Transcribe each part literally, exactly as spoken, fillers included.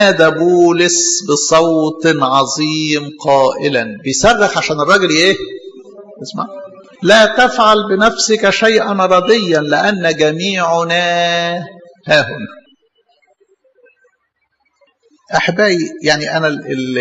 نادى بولس بصوت عظيم قائلا، بيصرخ عشان الراجل ايه؟ اسمع، لا تفعل بنفسك شيئا رضيا لأن جميعنا ها هنا. أحبائي، يعني أنا ال ال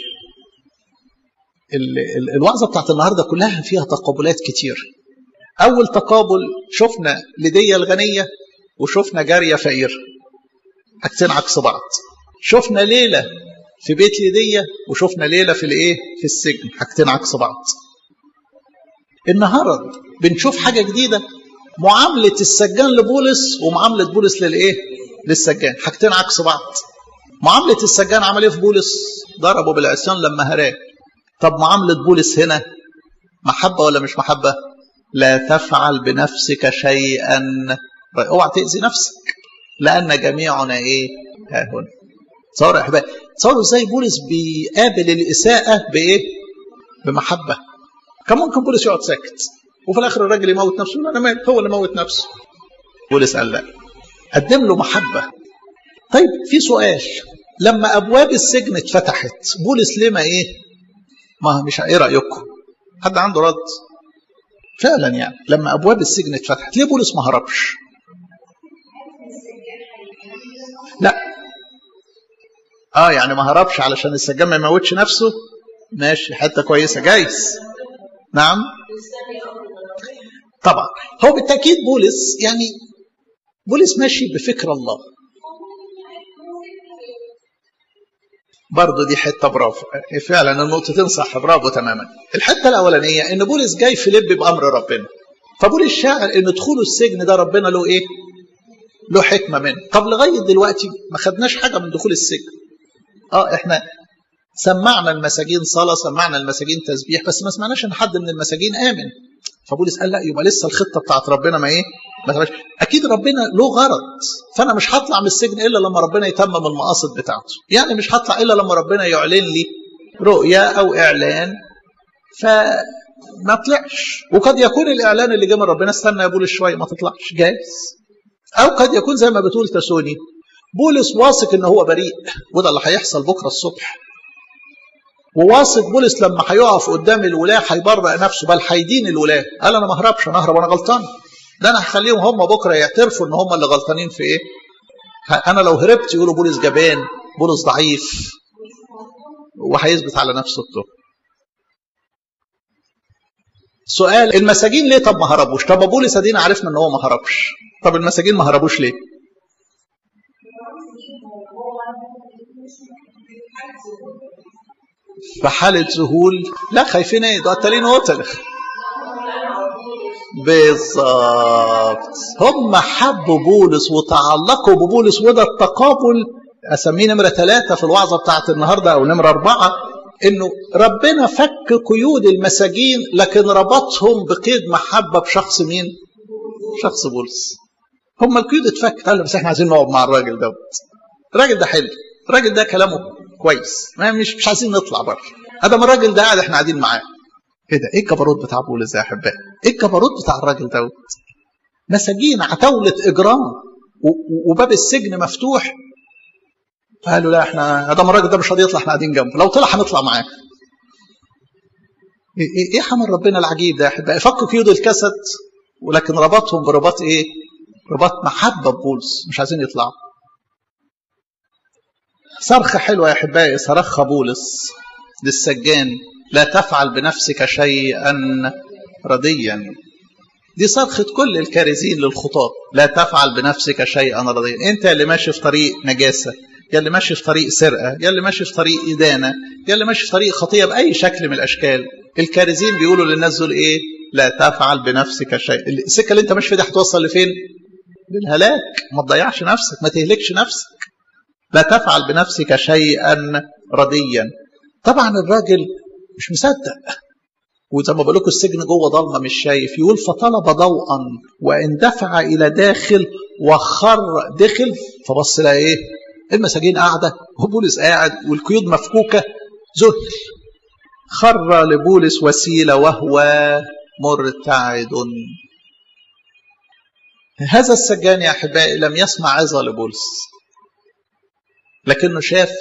ال ال الوعظة بتاعت النهاردة كلها فيها تقابلات كتير. أول تقابل شفنا لدية الغنية وشفنا جارية فقيرة، حاجتين عكس بعض. شفنا ليلة في بيت لدية وشفنا ليلة في الايه؟ في السجن، حاجتين عكس بعض. النهارده بنشوف حاجة جديدة، معاملة السجان لبولس ومعاملة بولس للايه؟ للسجان، حاجتين عكس بعض. معاملة السجان عمل ايه في بولس؟ ضربه بالعصيان لما هراه. طب معاملة بولس هنا محبة ولا مش محبة؟ لا تفعل بنفسك شيئا، اوعى تأذي نفسك لأن جميعنا ايه؟ ها هنا. تصوروا يا احبائي، تصوروا ازاي بولس بيقابل الإساءة بايه؟ بمحبة. كان ممكن بولس يقعد ساكت وفي الاخر الراجل يموت نفسه، انا مات، هو اللي موت نفسه. بولس قال لا، قدم له محبة. طيب في سؤال، لما ابواب السجن اتفتحت بولس ليه ما ايه؟ ما مش ايه رأيكم؟ حد عنده رد؟ فعلا يعني لما ابواب السجن اتفتحت ليه بولس ما هربش؟ لا اه يعني ما هربش علشان السجان ما يموتش نفسه. ماشي، حته كويسه، جايز. نعم طبعا، هو بالتاكيد بولس يعني بولس ماشي بفكر الله. برضه دي حته برافو، فعلا النقطتين صح، برافو تماما. الحته الاولانيه ان بولس جاي في لب بامر ربنا، فبولس شاعر ان دخوله السجن ده ربنا له ايه؟ له حكمه منه. طب لغايه دلوقتي ما خدناش حاجه من دخول السجن. اه احنا سمعنا المساجين صلاه، سمعنا المساجين تسبيح، بس ما سمعناش ان حد من المساجين امن. فبولس قال لا، يبقى لسه الخطه بتاعت ربنا ما ايه؟ ما تبقاش. اكيد ربنا له غرض، فانا مش هطلع من السجن الا لما ربنا يتمم المقاصد بتاعته. يعني مش هطلع الا لما ربنا يعلن لي رؤيه او اعلان، فما طلعش. وقد يكون الاعلان اللي جه من ربنا استنى يا بولس شويه ما تطلعش، جايز. او قد يكون زي ما بتقول تسوني، بولس واثق ان هو بريء وده اللي هيحصل بكره الصبح، وواثق بولس لما هيقف قدام الولاة هيبرأ نفسه، بل هيدين الولاة. قال انا ما اهربش، انا اهرب وانا غلطان، ده انا هخليهم هم بكره يعترفوا ان هم اللي غلطانين في ايه. انا لو هربت يقولوا بولس جبان، بولس ضعيف، وهيثبت على نفسه التهم. سؤال، المساجين ليه طب ما هربوش؟ طب بولس ادينا عرفنا ان هو ما هربش، طب المساجين ما هربوش ليه؟ في حالة ذهول. لا خايفين ايه؟ ده قتالين قتل. بالظبط، هم حبوا بولس وتعلقوا ببولس، وده التقابل اسميه نمرة ثلاثة في الوعظة بتاعت النهاردة او نمرة أربعة، انه ربنا فك قيود المساجين لكن ربطهم بقيد محبة بشخص مين؟ شخص بولس. هم القيود اتفك، قال بس احنا عايزين نقعد مع الراجل ده، الراجل ده حلو، الراجل ده كلامه كويس، ما مش مش عايزين نطلع بره، ادم الراجل ده قاعد احنا قاعدين معاه. ايه ده؟ ايه الجبروت بتاع بولس ده يا احبائي؟ ايه الجبروت بتاع الراجل دوت؟ مساجين عتاوله اجرام وباب السجن مفتوح، قالوا لا احنا ادم الراجل ده مش راضي يطلع، احنا قاعدين جنبه، لو طلع هنطلع معاه. ايه ايه حمل ربنا العجيب ده يا احبائي؟ فكوا قيود الكسد ولكن ربطهم برباط ايه؟ رباط محبه ببولس، مش عايزين يطلعوا. صرخه حلوه يا احبائي صرخها بولس للسجان، لا تفعل بنفسك شيئا رضيا. دي صرخة كل الكارزين للخطاب، لا تفعل بنفسك شيئا رضيا. انت اللي ماشي في طريق نجاسة، يا اللي ماشي في طريق سرقة، يا اللي ماشي في طريق إدانة، يا اللي ماشي في طريق خطية بأي شكل من الأشكال، الكارزين بيقولوا للناس دول ايه؟ لا تفعل بنفسك شيئا. السكة اللي انت ماشي فيها دي هتوصل لفين؟ للهلاك. ما تضيعش نفسك، ما تهلكش نفسك. لا تفعل بنفسك شيئا رضيا. طبعا الراجل مش مصدق، وزي ما بقول لكم السجن جوه ضلمه مش شايف، يقول فطلب ضوءا واندفع الى داخل وخر دخل، فبص لها ايه؟ المساجين قاعده وبولس قاعد والقيود مفكوكه، ذهل. خر لبولس وسيله وهو مرتعد. هذا السجان يا احبائي لم يسمع عظه لبولس، لكنه شاف